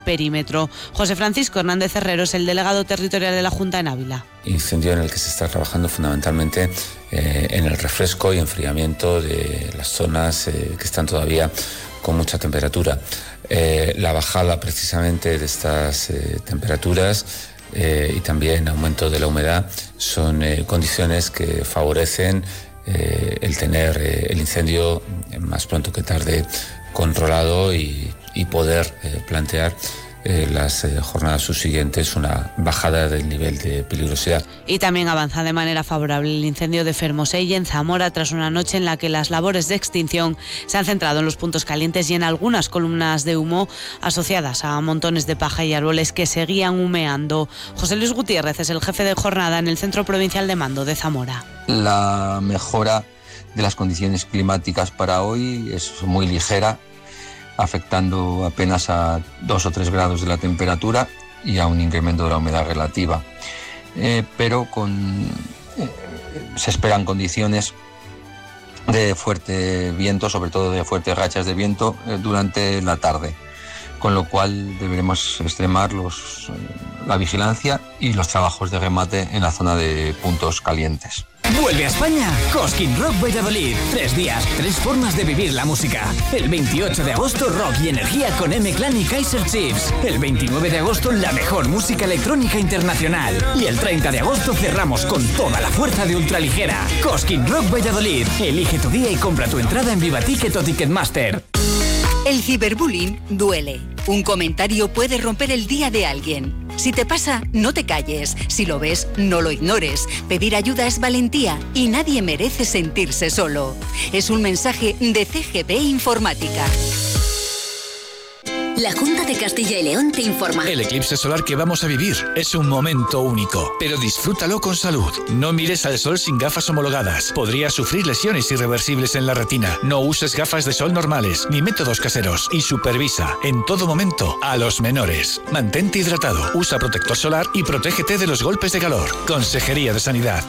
perímetro. José Francisco Hernández Herrero es el delegado territorial de la Junta en Ávila. Incendio en el que se está trabajando fundamentalmente en el refresco y enfriamiento de las zonas que están todavía con mucha temperatura. La bajada precisamente de estas temperaturas y también aumento de la humedad son condiciones que favorecen el tener el incendio más pronto que tarde controlado y poder plantear las jornadas subsiguientes una bajada del nivel de peligrosidad. Y también avanza de manera favorable el incendio de Fermoselle en Zamora tras una noche en la que las labores de extinción se han centrado en los puntos calientes y en algunas columnas de humo asociadas a montones de paja y árboles que seguían humeando. José Luis Gutiérrez es el jefe de jornada en el Centro Provincial de Mando de Zamora. La mejora de las condiciones climáticas para hoy es muy ligera, afectando apenas a 2 o 3 grados de la temperatura y a un incremento de la humedad relativa. Pero se esperan condiciones de fuerte viento, sobre todo de fuertes rachas de viento durante la tarde, con lo cual deberemos extremar la vigilancia y los trabajos de remate en la zona de puntos calientes. Vuelve a España Cosquín Rock Valladolid. 3 días, 3 formas de vivir la música. El 28 de agosto, rock y energía con M-Clan y Kaiser Chiefs. El 29 de agosto, la mejor música electrónica internacional. Y el 30 de agosto cerramos con toda la fuerza de ultraligera. Cosquín Rock Valladolid. Elige tu día y compra tu entrada en Vivaticket o Ticketmaster. El ciberbullying duele. Un comentario puede romper el día de alguien. Si te pasa, no te calles. Si lo ves, no lo ignores. Pedir ayuda es valentía y nadie merece sentirse solo. Es un mensaje de CGP Informática. La Junta de Castilla y León te informa. El eclipse solar que vamos a vivir es un momento único, pero disfrútalo con salud. No mires al sol sin gafas homologadas. Podrías sufrir lesiones irreversibles en la retina. No uses gafas de sol normales ni métodos caseros y supervisa en todo momento a los menores. Mantente hidratado, usa protector solar y protégete de los golpes de calor. Consejería de Sanidad.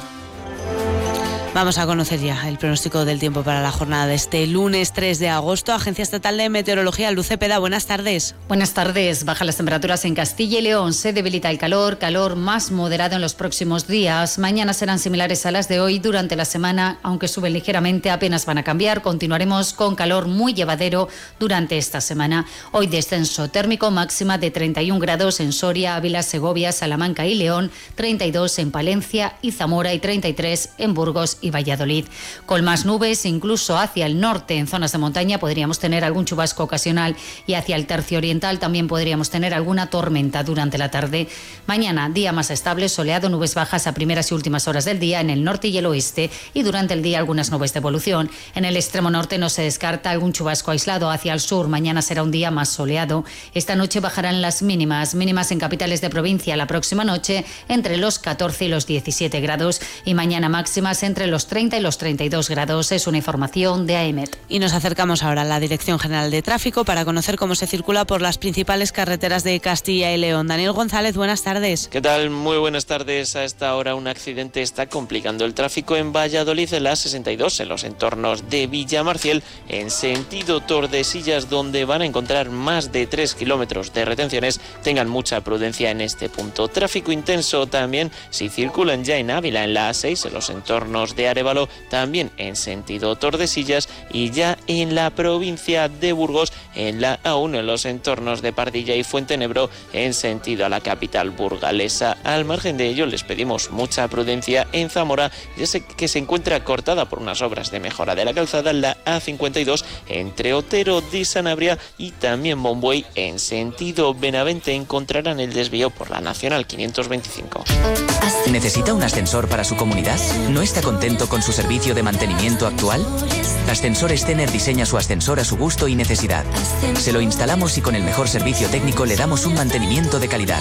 Vamos a conocer ya el pronóstico del tiempo para la jornada de este lunes 3 de agosto. Agencia Estatal de Meteorología, Luz Cepeda, buenas tardes. Buenas tardes. Bajan las temperaturas en Castilla y León. Se debilita el calor más moderado en los próximos días. Mañana serán similares a las de hoy. Durante la semana, aunque suben ligeramente, apenas van a cambiar. Continuaremos con calor muy llevadero durante esta semana. Hoy descenso térmico, máxima de 31 grados en Soria, Ávila, Segovia, Salamanca y León, 32 en Palencia y Zamora y 33 en Burgos y Valladolid. Con más nubes, incluso hacia el norte, en zonas de montaña, podríamos tener algún chubasco ocasional y hacia el tercio oriental también podríamos tener alguna tormenta durante la tarde. Mañana, día más estable, soleado, nubes bajas a primeras y últimas horas del día en el norte y el oeste y durante el día algunas nubes de evolución. En el extremo norte no se descarta algún chubasco aislado. Hacia el sur, mañana será un día más soleado. Esta noche bajarán las mínimas en capitales de provincia la próxima noche entre los 14 y los 17 grados y mañana máximas entre los 30 y los 32 grados. Es una información de AEMET. Y nos acercamos ahora a la Dirección General de Tráfico para conocer cómo se circula por las principales carreteras de Castilla y León. Daniel González, buenas tardes. ¿Qué tal? Muy buenas tardes. A esta hora un accidente está complicando el tráfico en Valladolid, en la 62, en los entornos de Villamarciel, en sentido Tordesillas, donde van a encontrar más de 3 kilómetros de retenciones. Tengan mucha prudencia en este punto. Tráfico intenso también si circulan ya en Ávila, en la A6, en los entornos de Arévalo, también en sentido Tordesillas, y ya en la provincia de Burgos, en la A1, en los entornos de Pardilla y Fuentenebro, en sentido a la capital burgalesa. Al margen de ello, les pedimos mucha prudencia en Zamora, ya sé que se encuentra cortada por unas obras de mejora de la calzada, la A52, entre Otero de Sanabria y también Monbuey, en sentido Benavente. Encontrarán el desvío por la Nacional 525. ¿Necesita un ascensor para su comunidad? ¿No está contento con su servicio de mantenimiento actual? Ascensores Zener diseña su ascensor a su gusto y necesidad. Se lo instalamos y con el mejor servicio técnico le damos un mantenimiento de calidad.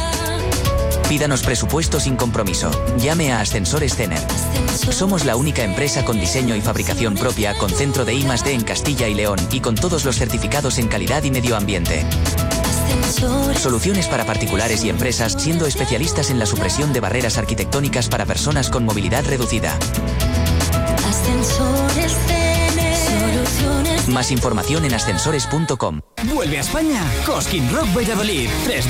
Pídanos presupuesto sin compromiso. Llame a Ascensores Zener. Somos la única empresa con diseño y fabricación propia, con centro de I+D en Castilla y León y con todos los certificados en calidad y medio ambiente. Soluciones para particulares y empresas, siendo especialistas en la supresión de barreras arquitectónicas para personas con movilidad reducida. Ascensores Zener. Solo Más información en ascensores.com. Vuelve a España Cosquín Rock Valladolid. 3